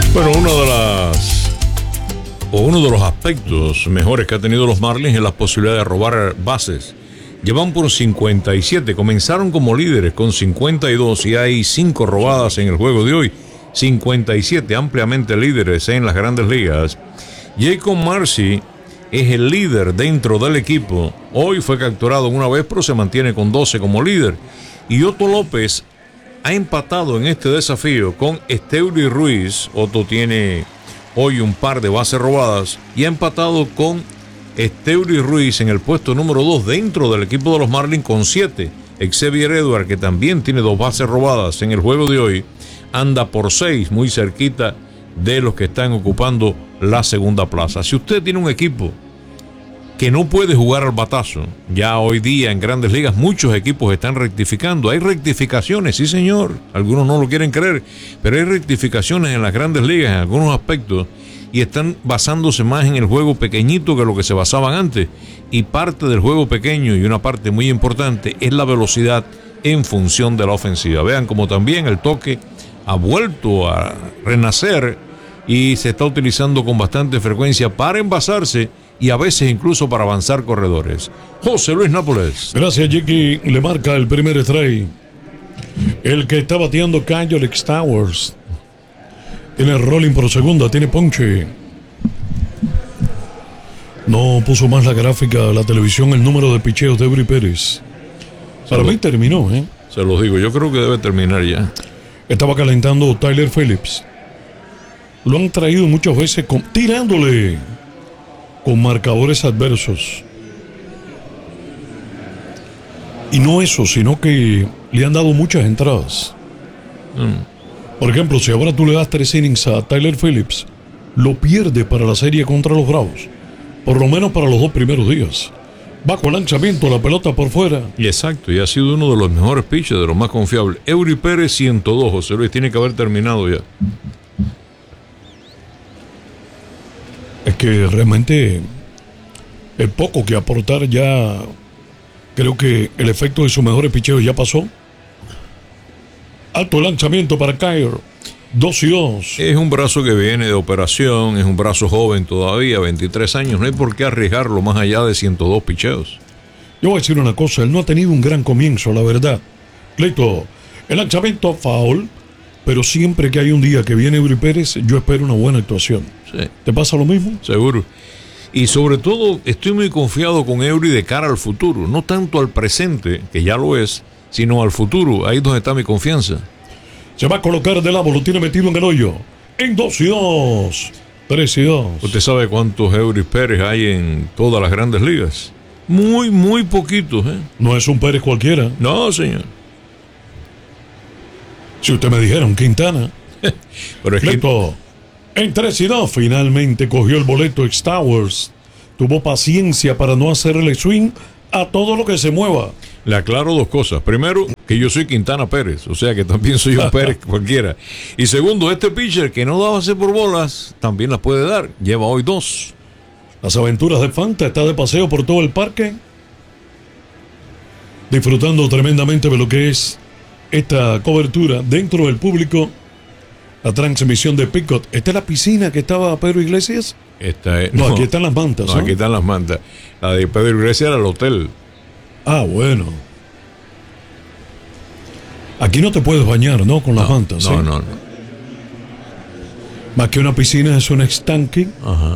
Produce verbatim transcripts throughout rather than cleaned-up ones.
Bueno, una de las o uno de los aspectos mejores que ha tenido los Marlins es la posibilidad de robar bases. Llevan por cincuenta y siete, comenzaron como líderes con cincuenta y dos y hay cinco robadas en el juego de hoy. cincuenta y siete, ampliamente líderes en las grandes ligas. Jacob Marcy es el líder dentro del equipo. Hoy fue capturado una vez, pero se mantiene con doce como líder. Y Otto López ha empatado en este desafío con Esteury Ruiz. Otto tiene hoy un par de bases robadas y ha empatado con Esteury Ruiz en el puesto número dos dentro del equipo de los Marlins con siete. Xavier Edwards, que también tiene dos bases robadas en el juego de hoy, anda por seis, muy cerquita de los que están ocupando la segunda plaza. Si usted tiene un equipo que no puede jugar al batazo, ya hoy día en grandes ligas muchos equipos están rectificando. Hay rectificaciones, sí señor, algunos no lo quieren creer, pero hay rectificaciones en las grandes ligas en algunos aspectos y están basándose más en el juego pequeñito que lo que se basaban antes. Y parte del juego pequeño, y una parte muy importante, es la velocidad en función de la ofensiva. Vean como también el toque ha vuelto a renacer y se está utilizando con bastante frecuencia para envasarse y a veces incluso para avanzar corredores. José Luis Nápoles. Gracias, Jackie. Le marca el primer strike. El que está bateando, Kyle Stowers. Tiene rolling por segunda, tiene ponche. No puso más la gráfica de la televisión el número de picheos de Eury Pérez. Para mí terminó, ¿eh? Se los digo, yo creo que debe terminar ya. Estaba calentando Tyler Phillips. Lo han traído muchas veces con, tirándole con marcadores adversos. Y no eso, sino que le han dado muchas entradas. Mm. Por ejemplo, si ahora tú le das tres innings a Tyler Phillips, lo pierde para la serie contra los Bravos. Por lo menos para los dos primeros días. Bajo lanzamiento, la pelota por fuera. Y exacto, y ha sido uno de los mejores pitchers, de los más confiables. Eury Pérez ciento dos, José Luis, tiene que haber terminado ya. Es que realmente el poco que aportar ya, creo que el efecto de sus mejores picheos ya pasó. Alto lanzamiento para Kyle. Dos y dos. Es un brazo que viene de operación, es un brazo joven todavía, veintitrés años, no hay por qué arriesgarlo más allá de ciento dos picheos. Yo voy a decir una cosa, él no ha tenido un gran comienzo, la verdad. Cleito, el lanzamiento foul, pero siempre que hay un día que viene Eury Pérez, yo espero una buena actuación. Sí. ¿Te pasa lo mismo? Seguro. Y sobre todo, estoy muy confiado con Eury de cara al futuro, no tanto al presente, que ya lo es, sino al futuro, ahí es donde está mi confianza. Se va a colocar de lado, lo tiene metido en el hoyo. En dos y dos. Tres y dos. ¿Usted sabe cuántos Eury Pérez hay en todas las grandes ligas? Muy, muy poquitos, ¿eh? No es un Pérez cualquiera. No, señor. Si usted me dijera un Quintana. Pero es Cleto, que... en tres y dos, finalmente cogió el boleto Stowers. Tuvo paciencia para no hacerle swing a todo lo que se mueva. Le aclaro dos cosas. Primero, que yo soy Quintana Pérez, o sea que también soy un Pérez cualquiera. Y segundo, este pitcher que no da base por bolas, también las puede dar. Lleva hoy dos. Las aventuras de Fanta, está de paseo por todo el parque, disfrutando tremendamente de lo que es esta cobertura dentro del público. La transmisión de Picot. ¿Esta es la piscina que estaba Pedro Iglesias? Esta es, no, no, aquí están las mantas. No, ¿no? aquí están las mantas. La de Pedro Iglesias era el hotel. Ah, bueno. Aquí no te puedes bañar, ¿no? Con las no, mantas. No, ¿eh? no, no. Más que una piscina es un estanque. Ajá.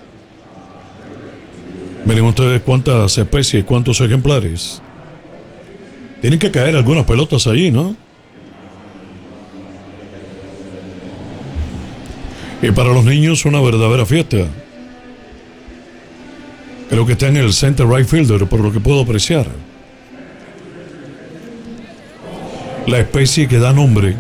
Miren ustedes cuántas especies, cuántos ejemplares. Tienen que caer algunas pelotas ahí, ¿no? Y para los niños una verdadera fiesta. Creo que está en el center right fielder, por lo que puedo apreciar. La especie que da nombre.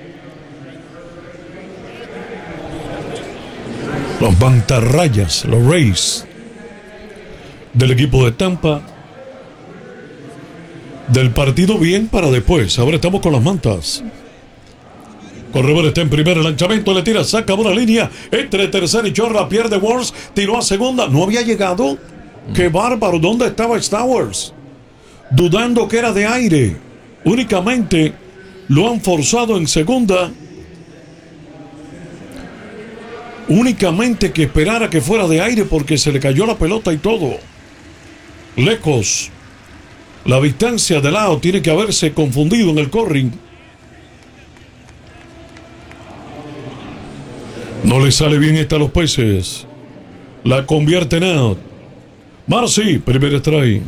Los mantarrayas, los Rays. Del equipo de Tampa. Del partido bien para después. Ahora estamos con las mantas. Corredor está en primer, el lanzamiento le tira, saca una línea entre tercera y chorra, pierde Wars, tiró a segunda, no había llegado. ¡Qué bárbaro! ¿Dónde estaba Stowers? Dudando que era de aire. Únicamente lo han forzado en segunda. Únicamente que esperara que fuera de aire porque se le cayó la pelota y todo. Lejos. La distancia de lado tiene que haberse confundido en el corring. No le sale bien esta a los peces. La convierte en out. Marcy, primer strike.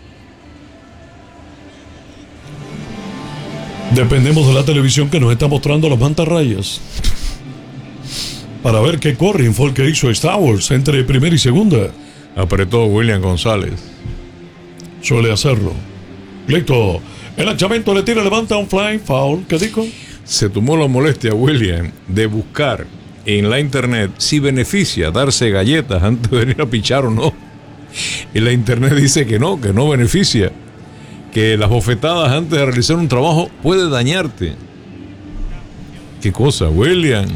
Dependemos de la televisión que nos está mostrando las mantarrayas para ver qué corring fue el que hizo Star Wars entre primera y segunda. Apretó William González. Suele hacerlo. Listo. El lanzamiento le tira, levanta un fly foul. ¿Qué dijo? Se tomó la molestia William de buscar en la internet si beneficia darse galletas antes de venir a pichar o no. Y la internet dice que no, que no beneficia. Que las bofetadas antes de realizar un trabajo puede dañarte. ¿Qué cosa, William?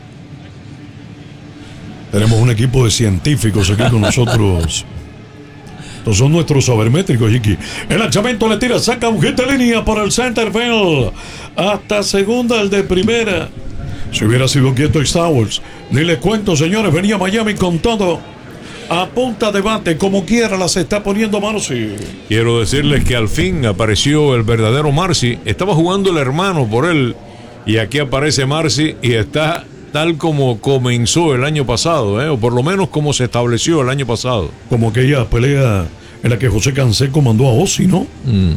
Tenemos un equipo de científicos aquí con nosotros. Estos son nuestros sabermétricos, Jiki. El lanzamiento le tira, saca un hit de línea por el center field. Hasta segunda, el de primera. Si hubiera sido quieto Star Wars, ni les cuento, señores, venía Miami con todo. A punta de bate, como quiera, las está poniendo Marcy. Quiero decirles que al fin apareció el verdadero Marcy. Estaba jugando el hermano por él. Y aquí aparece Marcy y está tal como comenzó el año pasado, ¿eh? O por lo menos como se estableció el año pasado. Como aquella pelea en la que José Canseco mandó a Ozzy, ¿no? Mm.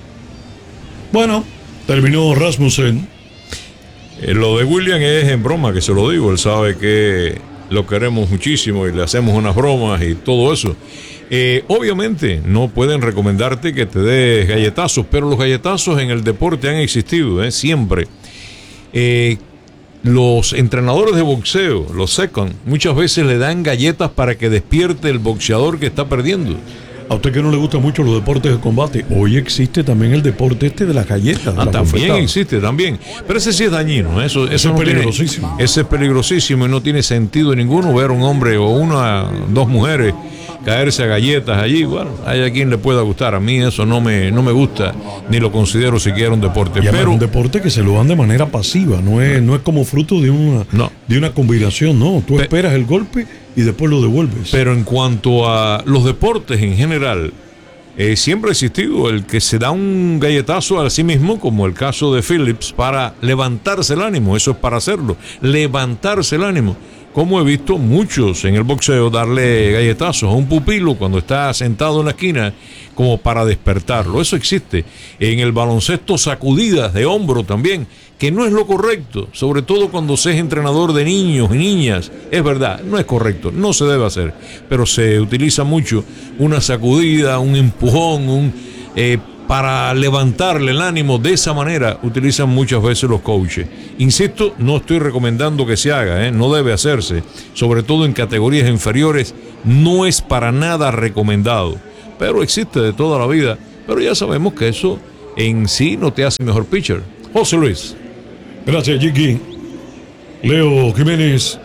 Bueno, terminó Rasmussen. Eh, lo de William es en broma, que se lo digo. Él sabe que lo queremos muchísimo y le hacemos unas bromas y todo eso. Eh, obviamente no pueden recomendarte que te des galletazos, pero los galletazos en el deporte han existido, ¿eh? Siempre. Eh, los entrenadores de boxeo, los second, muchas veces le dan galletas para que despierte el boxeador que está perdiendo. A usted que no le gustan mucho los deportes de combate, hoy existe también el deporte este de las galletas. De ah, la también bofetada. Existe, también. Pero ese sí es dañino, ¿eh? Eso, eso, eso no es peligrosísimo. Tiene, ese es peligrosísimo y no tiene sentido ninguno ver a un hombre o una, dos mujeres caerse a galletas allí. Bueno, hay a quien le pueda gustar. A mí eso no me, no me gusta, ni lo considero siquiera un deporte. Y pero es un deporte que se lo dan de manera pasiva, no es, no es como fruto de una, no. de una combinación, no. Tú Pe esperas el golpe y después lo devuelves. Pero en cuanto a los deportes en general, Eh, siempre ha existido el que se da un galletazo a sí mismo, como el caso de Phillips, para levantarse el ánimo. Eso es para hacerlo, levantarse el ánimo. Como he visto muchos en el boxeo darle galletazos a un pupilo cuando está sentado en la esquina, como para despertarlo. Eso existe. En el baloncesto, sacudidas de hombro también, que no es lo correcto, sobre todo cuando se es entrenador de niños y niñas. Es verdad, no es correcto, no se debe hacer, pero se utiliza mucho una sacudida, un empujón, un eh, para levantarle el ánimo. De esa manera utilizan muchas veces los coaches. Insisto, no estoy recomendando que se haga, ¿eh? No debe hacerse, sobre todo en categorías inferiores, no es para nada recomendado, pero existe de toda la vida. Pero ya sabemos que eso en sí no te hace mejor pitcher. José Luis. Gracias, Jiki. Leo Jiménez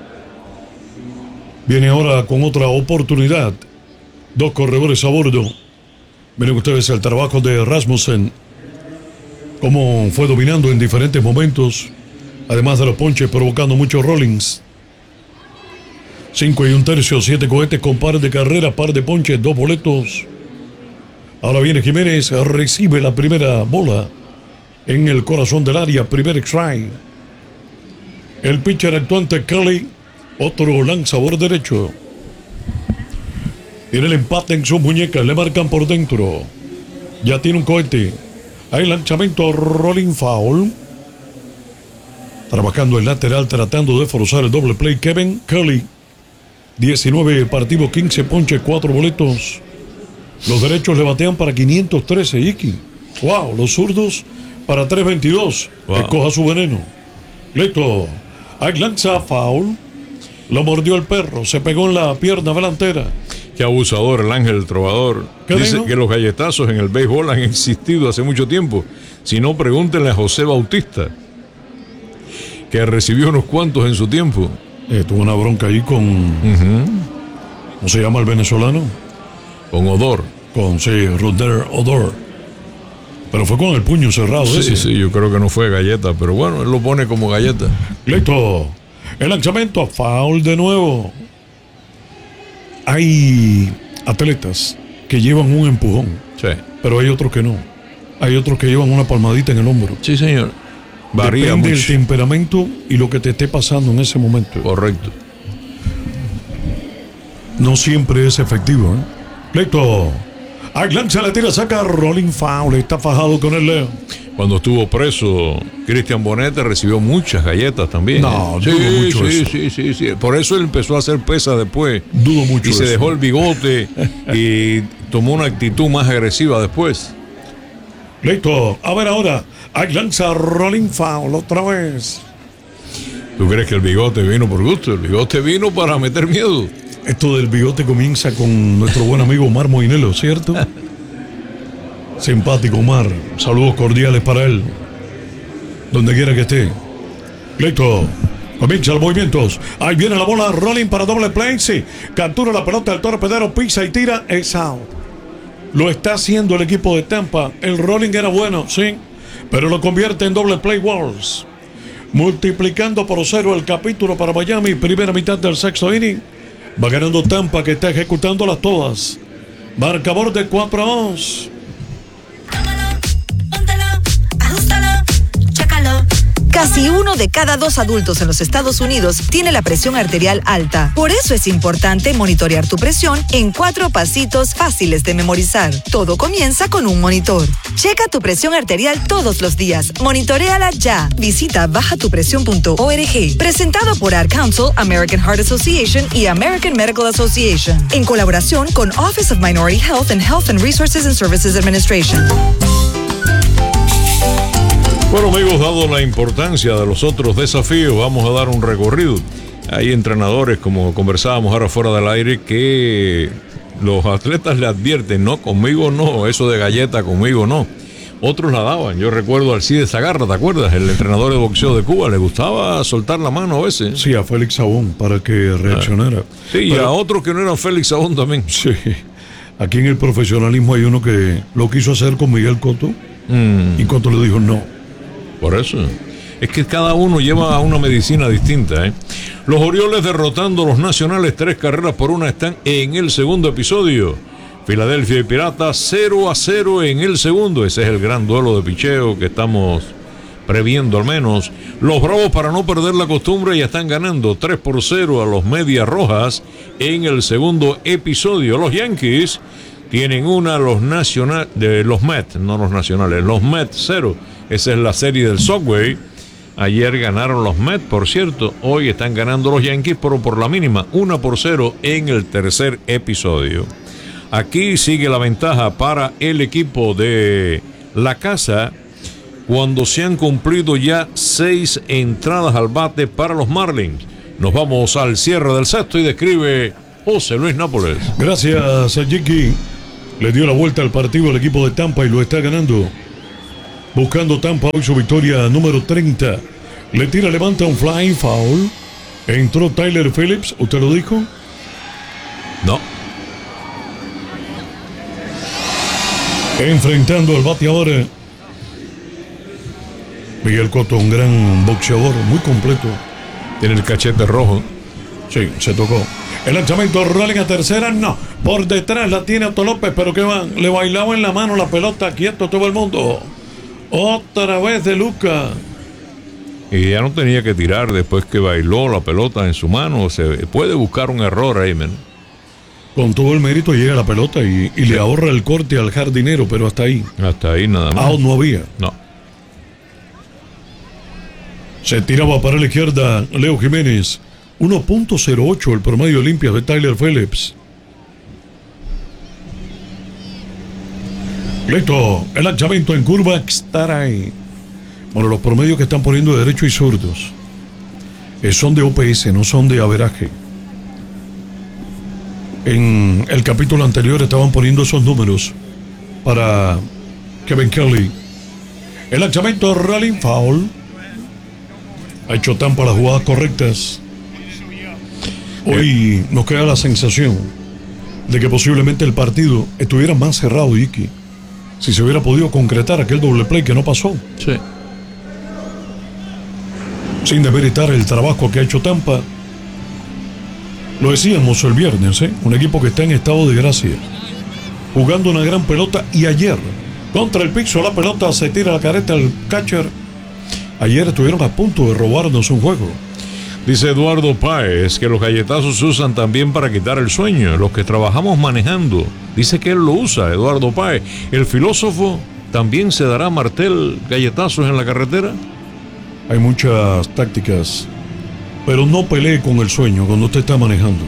viene ahora con otra oportunidad. Dos corredores a bordo. Miren ustedes el trabajo de Rasmussen, cómo fue dominando en diferentes momentos, además de los ponches provocando muchos rollings. Cinco y un tercio, siete cohetes con par de carreras, par de ponches, dos boletos. Ahora viene Jiménez, recibe la primera bola en el corazón del área, primer strike. El pitcher actuante Kelly, otro lanzador derecho. Tiene el empate en sus muñecas, le marcan por dentro. Ya tiene un cohete. Hay lanzamiento, rolling foul. Trabajando el lateral, tratando de forzar el doble play. Kevin Kelly, diecinueve partidos, quince ponches, cuatro boletos. Los derechos le batean para quinientos trece, Iki. Wow, los zurdos para trescientos veintidós. Wow. Escoja su veneno. Listo. Hay lanza foul. Lo mordió el perro, se pegó en la pierna delantera. Qué abusador el Ángel Trovador. Dice digo? que los galletazos en el béisbol han existido hace mucho tiempo. Si no, pregúntenle a José Bautista, que recibió unos cuantos en su tiempo. Eh, tuvo una bronca ahí con... Uh-huh. ¿Cómo se llama el venezolano? Con Odor. Con, sí, Ruder Odor. Pero fue con el puño cerrado. Sí, ese. sí, yo creo que no fue galleta, pero bueno, él lo pone como galleta. Listo. El lanzamiento, foul de nuevo. Hay atletas que llevan un empujón, Sí. pero hay otros que no. Hay otros que llevan una palmadita en el hombro. Sí, señor. Varía Depende del mucho. temperamento y lo que te esté pasando en ese momento. Correcto. No siempre es efectivo, ¿eh? Listo. Aguilar se la tira, saca rolling foul. Está fajado con el Leo. Cuando estuvo preso, Cristian Bonete recibió muchas galletas también. No, sí, dudo mucho sí, eso. sí, sí, sí. Por eso él empezó a hacer pesa después. Dudo mucho Y se eso. dejó el bigote y tomó una actitud más agresiva después. Listo. A ver ahora. Lanza rolling foul otra vez. ¿Tú crees que el bigote vino por gusto? El bigote vino para meter miedo. Esto del bigote comienza con nuestro buen amigo Omar Moinelo, ¿cierto? Simpático Omar. Saludos cordiales para él. Donde quiera que esté. Listo. Comienza los movimientos. Ahí viene la bola rolling para doble play. Sí. Captura la pelota del torpedero, pisa y tira. Es out. Lo está haciendo el equipo de Tampa. El rolling era bueno, sí. Pero lo convierte en doble play Wolves. Multiplicando por cero el capítulo para Miami. Primera mitad del sexto inning. Va ganando Tampa, que está ejecutándolas todas. Marcador de cuatro a dos. Tómalo, póntelo, ajustalo, chécalo. Casi uno de cada dos adultos en los Estados Unidos tiene la presión arterial alta. Por eso es importante monitorear tu presión en cuatro pasitos fáciles de memorizar. Todo comienza con un monitor. Checa tu presión arterial todos los días. Monitoréala ya. Visita baja tu presión punto org. Presentado por Ad Council, American Heart Association y American Medical Association. En colaboración con Office of Minority Health and Health and Resources and Services Administration. Bueno, amigos, dado la importancia de los otros desafíos, vamos a dar un recorrido. Hay entrenadores, como conversábamos ahora fuera del aire, que los atletas le advierten, no, conmigo no, eso de galleta conmigo no. Otros la daban. Yo recuerdo al Cide Zagarra, ¿te acuerdas? El entrenador de boxeo de Cuba, le gustaba soltar la mano a veces. Sí, a Félix Sabón para que reaccionara. Sí, y Pero- a otros que no eran Félix Sabón también. Sí. Aquí en el profesionalismo hay uno que lo quiso hacer con Miguel Cotto Mm, y Cotto le dijo no. por eso. Es que cada uno lleva una medicina distinta, ¿eh? Los Orioles derrotando a los Nacionales tres carreras por una están en el segundo episodio. Filadelfia y Piratas cero a cero en el segundo. Ese es el gran duelo de picheo que estamos previendo al menos. Los Bravos, para no perder la costumbre, ya están ganando tres por cero a los Medias Rojas en el segundo episodio. Los Yankees tienen una, los nacional, de los Mets, no los Nacionales, los Mets cero. Esa es la serie del Subway. Ayer ganaron los Mets, por cierto. Hoy están ganando los Yankees, pero por la mínima, una por cero en el tercer episodio. Aquí sigue la ventaja para el equipo de la casa cuando se han cumplido ya seis entradas al bate para los Marlins. Nos vamos al cierre del sexto y describe José Luis Nápoles. Gracias a Jiki. Le dio la vuelta al partido al equipo de Tampa y lo está ganando. Buscando Tampa hoy su victoria número treinta. Le tira, levanta un flying foul. Entró Tyler Phillips, ¿usted lo dijo? No. Enfrentando al bateador Miguel Cotto, un gran boxeador, muy completo. Tiene el cachete rojo. Sí, se tocó. El lanzamiento rolling a tercera, no. Por detrás la tiene Otto López, pero que van. Le bailaba en la mano la pelota, quieto todo el mundo. Otra vez de Luca. Y ya no tenía que tirar después que bailó la pelota en su mano. Se puede buscar un error ahí, men. Con todo el mérito llega la pelota y, y le ahorra el corte al jardinero, pero hasta ahí. Hasta ahí nada más. Out no había. No. Se tiraba para la izquierda Leo Jiménez. uno punto cero ocho el promedio limpio de Tyler Phillips. Listo. El lanzamiento en curva estará ahí. Bueno, los promedios que están poniendo de derecho y zurdos eh, son de O P S, no son de averaje. En el capítulo anterior estaban poniendo esos números para Kevin Kelly. El lanzamiento rolling foul. Ha hecho Tampa las jugadas correctas. Hoy nos queda la sensación de que posiblemente el partido estuviera más cerrado, Iki, si se hubiera podido concretar aquel doble play que no pasó. Sí. sin demeritar el trabajo que ha hecho Tampa. Lo decíamos el viernes, ¿eh? Un equipo que está en estado de gracia, jugando una gran pelota. Y ayer, contra el piso, la pelota se tira la careta al catcher. Ayer estuvieron a punto de robarnos un juego. Dice Eduardo Páez que los galletazos se usan también para quitar el sueño. Los que trabajamos manejando. Dice que él lo usa, Eduardo Páez. El filósofo también se dará martel galletazos en la carretera. Hay muchas tácticas, pero no pelee con el sueño cuando usted está manejando.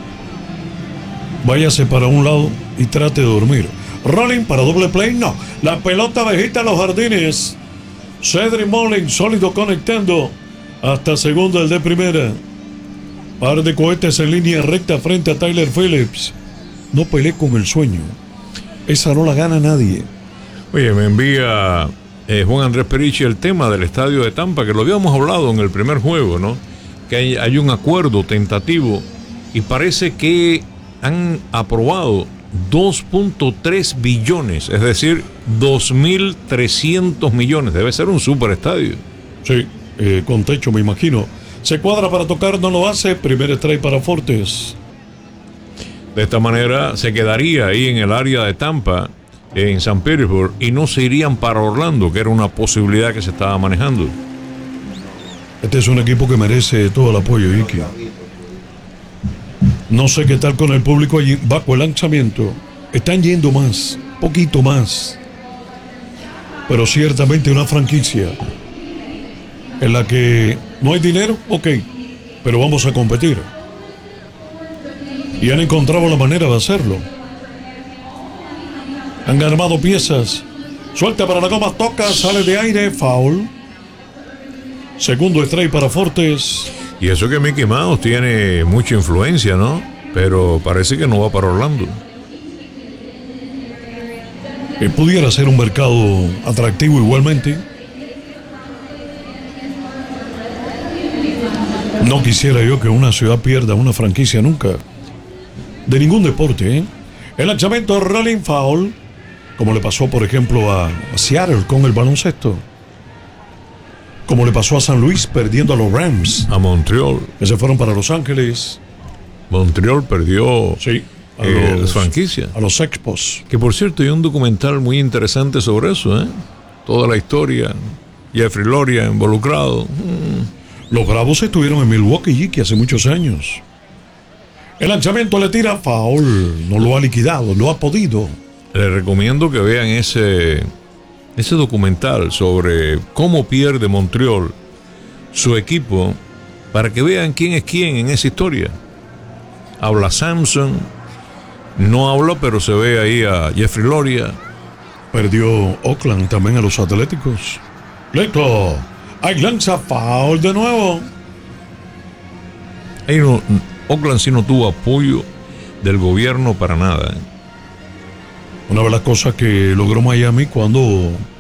Váyase para un lado y trate de dormir. Rolling para doble play, no. La pelota bajita a los jardines. Cedric Mullins, sólido conectando hasta segunda el de primera. Par de cohetes en línea recta frente a Tyler Phillips. No pelee con el sueño. Esa no la gana nadie. Oye, me envía eh, Juan Andrés Perichi el tema del estadio de Tampa, que lo habíamos hablado en el primer juego, ¿no? Que hay, hay un acuerdo tentativo y parece que han aprobado dos punto tres billones, es decir, dos mil trescientos millones. Debe ser un superestadio. Sí, eh, con techo me imagino. Se cuadra para tocar, no lo hace. Primer strike para Fortes. De esta manera se quedaría ahí en el área de Tampa, en San Petersburg, y no se irían para Orlando, que era una posibilidad que se estaba manejando. Este es un equipo que merece todo el apoyo, Iki. No sé qué tal con el público allí. Bajo el lanzamiento están yendo más, poquito más, pero ciertamente una franquicia en la que no hay dinero, ok, pero vamos a competir. Y han encontrado la manera de hacerlo. Han armado piezas. Suelta para la goma, toca, sale de aire, foul. Segundo strike para Fortes. Y eso que Mickey Mouse tiene mucha influencia, ¿no? Pero parece que no va para Orlando. Que pudiera ser un mercado atractivo igualmente. No quisiera yo que una ciudad pierda una franquicia nunca. De ningún deporte, ¿eh? El lanzamiento rolling foul, como le pasó por ejemplo a Seattle con el baloncesto, como le pasó a San Luis perdiendo a los Rams, a Montreal, que se fueron para Los Ángeles. Montreal perdió sí, a eh, los franquicia, a los Expos. Que por cierto hay un documental muy interesante sobre eso, ¿eh? Toda la historia, Jeffrey Loria involucrado. Mm. Los Bravos estuvieron en Milwaukee, que hace muchos años. El lanzamiento le tira foul, no lo ha liquidado, no ha podido. Les recomiendo que vean ese, ese documental sobre cómo pierde Montreal su equipo, para que vean quién es quién en esa historia. Habla Samson, no habla, pero se ve ahí a Jeffrey Loria. Perdió Oakland también a los Atléticos. Leto, hay lanza foul de nuevo. Ahí no, Oakland sí no tuvo apoyo del gobierno para nada, ¿eh? Una de las cosas que logró Miami cuando